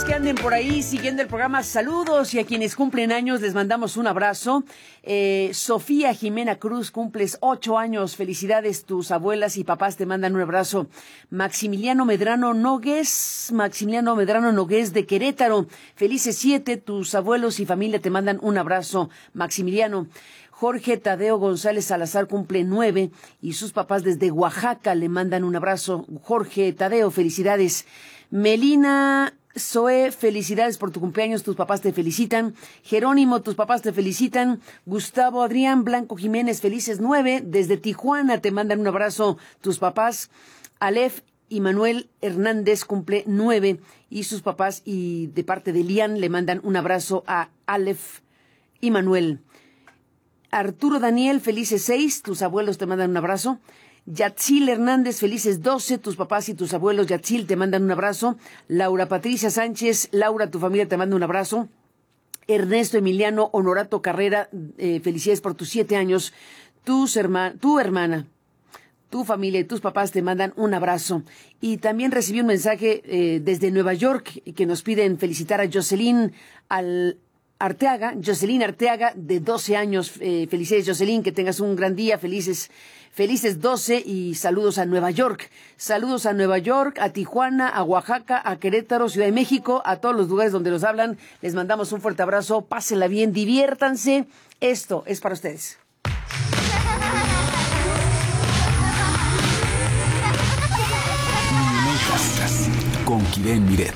que anden por ahí siguiendo el programa, saludos, y a quienes cumplen años les mandamos un abrazo. Sofía Jimena Cruz, cumples 8 años, felicidades, tus abuelas y papás te mandan un abrazo. Maximiliano Medrano Nogués de Querétaro, felices 7, tus abuelos y familia te mandan un abrazo, Maximiliano. Jorge Tadeo González Salazar cumple 9 y sus papás desde Oaxaca le mandan un abrazo. Jorge Tadeo, felicidades. Melina Zoe, felicidades por tu cumpleaños, tus papás te felicitan. Jerónimo, tus papás te felicitan. Gustavo Adrián Blanco Jiménez, felices 9, desde Tijuana te mandan un abrazo, tus papás. Aleph y Manuel Hernández cumple 9 y sus papás, y de parte de Lian le mandan un abrazo a Aleph y Manuel. Arturo Daniel, felices 6, tus abuelos te mandan un abrazo. Yatzil Hernández, felices 12, tus papás y tus abuelos, Yatzil, te mandan un abrazo. Laura Patricia Sánchez, Laura, tu familia te manda un abrazo. Ernesto Emiliano Honorato Carrera, felicidades por tus 7 años. Tu hermana, tu familia y tus papás te mandan un abrazo. Y también recibí un mensaje desde Nueva York que nos piden felicitar a Jocelyn Arteaga, de 12 años. Felicidades, Jocelyn, que tengas un gran día, felices 12 y saludos a Nueva York. Saludos a Nueva York, a Tijuana, a Oaxaca, a Querétaro, Ciudad de México, a todos los lugares donde los hablan. Les mandamos un fuerte abrazo, pásenla bien, diviértanse. Esto es para ustedes. Con Kiren Miret.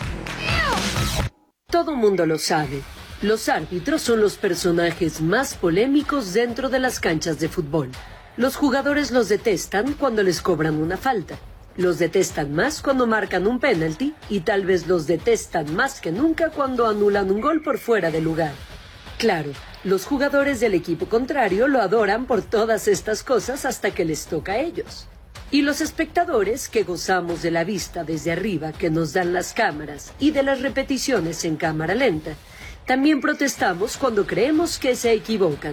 Todo mundo lo sabe. Los árbitros son los personajes más polémicos dentro de las canchas de fútbol. Los jugadores los detestan cuando les cobran una falta. Los detestan más cuando marcan un penalti y tal vez los detestan más que nunca cuando anulan un gol por fuera de lugar. Claro, los jugadores del equipo contrario lo adoran por todas estas cosas hasta que les toca a ellos. Y los espectadores, que gozamos de la vista desde arriba que nos dan las cámaras y de las repeticiones en cámara lenta, también protestamos cuando creemos que se equivocan.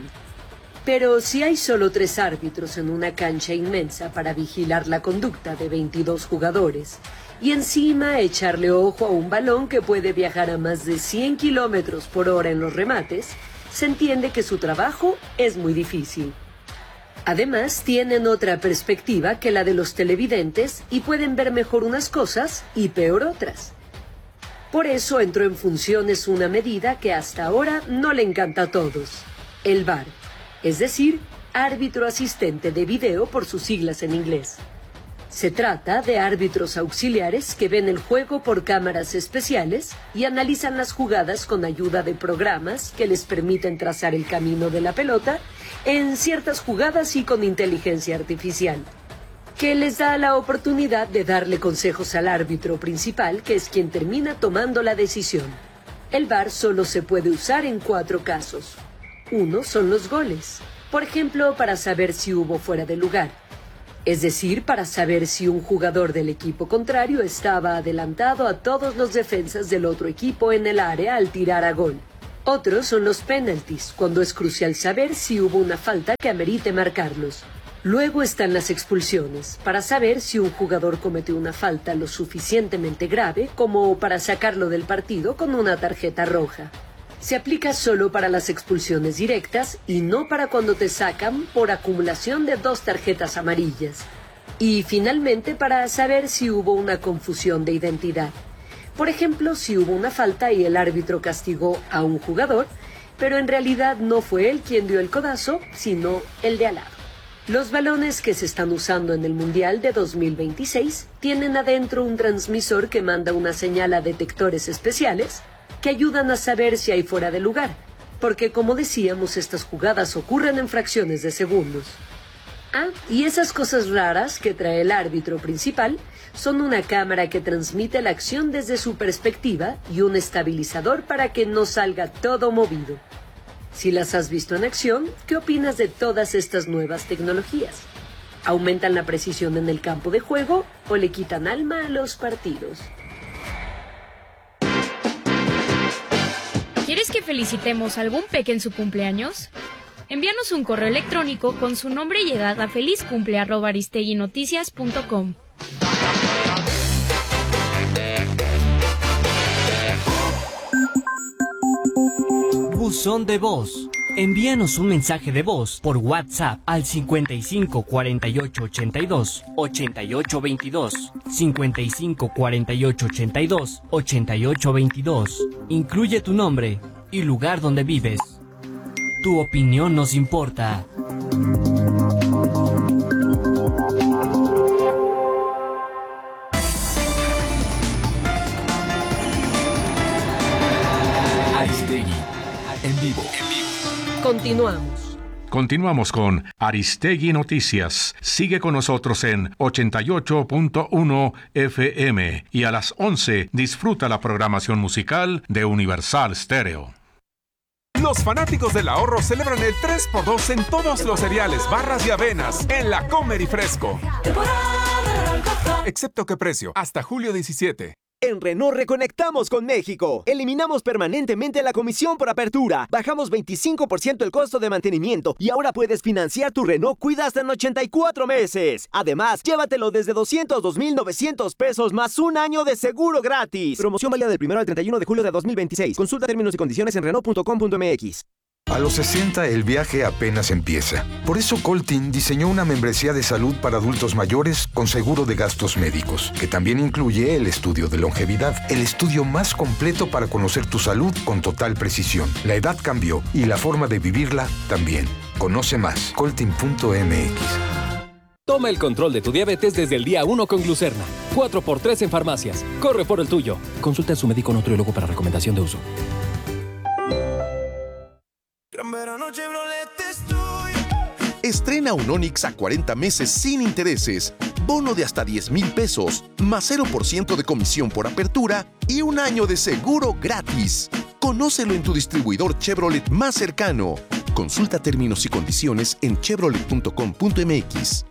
Pero si hay solo 3 árbitros en una cancha inmensa para vigilar la conducta de 22 jugadores y encima echarle ojo a un balón que puede viajar a más de 100 kilómetros por hora en los remates, se entiende que su trabajo es muy difícil. Además, tienen otra perspectiva que la de los televidentes y pueden ver mejor unas cosas y peor otras. Por eso entró en funciones una medida que hasta ahora no le encanta a todos: el VAR, es decir, árbitro asistente de video por sus siglas en inglés. Se trata de árbitros auxiliares que ven el juego por cámaras especiales y analizan las jugadas con ayuda de programas que les permiten trazar el camino de la pelota en ciertas jugadas y con inteligencia artificial, que les da la oportunidad de darle consejos al árbitro principal, que es quien termina tomando la decisión. El VAR solo se puede usar en 4 casos. Uno son los goles, por ejemplo, para saber si hubo fuera de lugar, es decir, para saber si un jugador del equipo contrario estaba adelantado a todos los defensas del otro equipo en el área al tirar a gol. Otros son los penaltis, cuando es crucial saber si hubo una falta que amerite marcarlos. Luego están las expulsiones, para saber si un jugador cometió una falta lo suficientemente grave como para sacarlo del partido con una tarjeta roja. Se aplica solo para las expulsiones directas y no para cuando te sacan por acumulación de 2 tarjetas amarillas. Y finalmente para saber si hubo una confusión de identidad. Por ejemplo, si hubo una falta y el árbitro castigó a un jugador, pero en realidad no fue él quien dio el codazo, sino el de al lado. Los balones que se están usando en el Mundial de 2026 tienen adentro un transmisor que manda una señal a detectores especiales que ayudan a saber si hay fuera de lugar, porque como decíamos, estas jugadas ocurren en fracciones de segundos. Y esas cosas raras que trae el árbitro principal son una cámara que transmite la acción desde su perspectiva y un estabilizador para que no salga todo movido. Si las has visto en acción, ¿qué opinas de todas estas nuevas tecnologías? ¿Aumentan la precisión en el campo de juego o le quitan alma a los partidos? ¿Quieres que felicitemos a algún peque en su cumpleaños? Envíanos un correo electrónico con su nombre y edad a felizcumple@aristeguinoticias.com. buzón de voz. Envíanos un mensaje de voz por WhatsApp al 55 48 82 88 22. 55 48 82 88 22. Incluye tu nombre y lugar donde vives. Tu opinión nos importa. Aristegui, en vivo. Continuamos con Aristegui Noticias. Sigue con nosotros en 88.1 FM y a las 11 disfruta la programación musical de Universal Stereo. Los fanáticos del ahorro celebran el 3x2 en todos los cereales, barras y avenas en la Comer y Fresco. Excepto que precio, hasta julio 17. En Renault reconectamos con México. Eliminamos permanentemente la comisión por apertura. Bajamos 25% el costo de mantenimiento y ahora puedes financiar tu Renault Cuida hasta en 84 meses. Además, llévatelo desde 202,900 pesos más un año de seguro gratis. Promoción válida del 1 al 31 de julio de 2026. Consulta términos y condiciones en Renault.com.mx. A los 60 el viaje apenas empieza. Por eso Coltin diseñó una membresía de salud para adultos mayores con seguro de gastos médicos, que también incluye el estudio de longevidad, el estudio más completo para conocer tu salud con total precisión. La edad cambió y la forma de vivirla también. Conoce más, coltin.mx. Toma el control de tu diabetes desde el día 1 con Glucerna. 4x3 en farmacias. Corre por el tuyo. Consulta a su médico o nutriólogo para recomendación de uso. Estrena un Onix a 40 meses sin intereses, bono de hasta 10,000 pesos, más 0% de comisión por apertura y un año de seguro gratis. Conócelo en tu distribuidor Chevrolet más cercano. Consulta términos y condiciones en chevrolet.com.mx.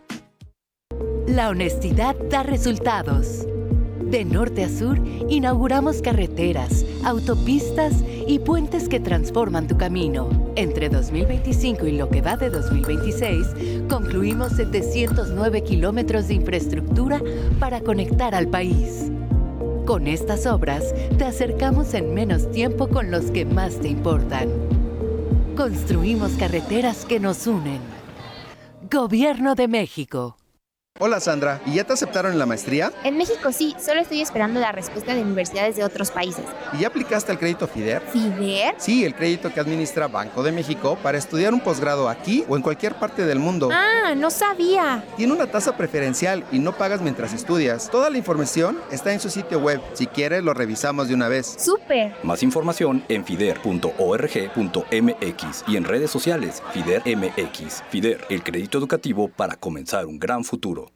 La honestidad da resultados. De norte a sur, inauguramos carreteras, autopistas y puentes que transforman tu camino. Entre 2025 y lo que va de 2026, concluimos 709 kilómetros de infraestructura para conectar al país. Con estas obras, te acercamos en menos tiempo con los que más te importan. Construimos carreteras que nos unen. Gobierno de México. Hola Sandra, ¿y ya te aceptaron en la maestría? En México sí, solo estoy esperando la respuesta de universidades de otros países. ¿Y ya aplicaste al crédito FIDER? ¿FIDER? Sí, el crédito que administra Banco de México para estudiar un posgrado aquí o en cualquier parte del mundo. ¡Ah, no sabía! Tiene una tasa preferencial y no pagas mientras estudias. Toda la información está en su sitio web. Si quieres, lo revisamos de una vez. ¡Súper! Más información en fider.org.mx y en redes sociales FIDER MX. FIDER, el crédito educativo para comenzar un gran futuro.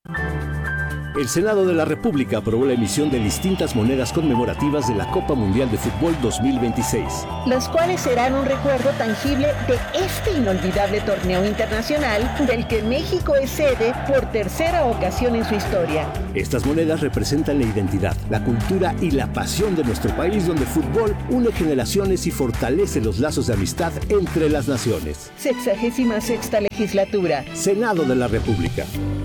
El Senado de la República aprobó la emisión de distintas monedas conmemorativas de la Copa Mundial de Fútbol 2026. Las cuales serán un recuerdo tangible de este inolvidable torneo internacional del que México es sede por tercera ocasión en su historia. Estas monedas representan la identidad, la cultura y la pasión de nuestro país, donde el fútbol une generaciones y fortalece los lazos de amistad entre las naciones. 66ª legislatura. Senado de la República.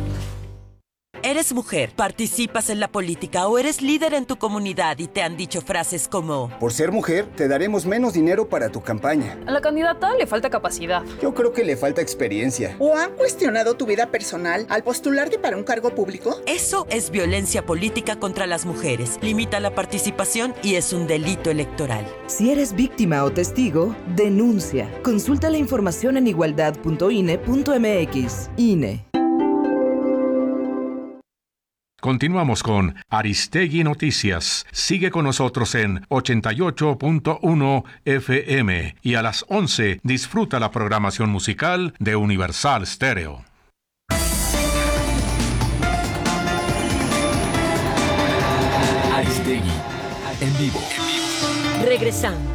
¿Eres mujer, participas en la política o eres líder en tu comunidad y te han dicho frases como: por ser mujer, te daremos menos dinero para tu campaña? A la candidata le falta capacidad. Yo creo que le falta experiencia. ¿O han cuestionado tu vida personal al postularte para un cargo público? Eso es violencia política contra las mujeres. Limita la participación y es un delito electoral. Si eres víctima o testigo, denuncia. Consulta la información en igualdad.ine.mx. INE. Continuamos con Aristegui Noticias. Sigue con nosotros en 88.1 FM y a las 11 disfruta la programación musical de Universal Stereo. Aristegui, en vivo. Regresamos.